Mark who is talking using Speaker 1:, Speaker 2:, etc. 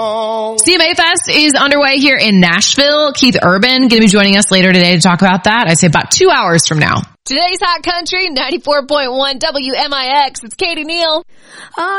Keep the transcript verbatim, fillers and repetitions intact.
Speaker 1: C M A Fest is underway here in Nashville. Keith Urban going to be joining us later today to talk about that. I'd say about two hours from now.
Speaker 2: Today's Hot Country, ninety-four point one W M I X. It's Katie Neal.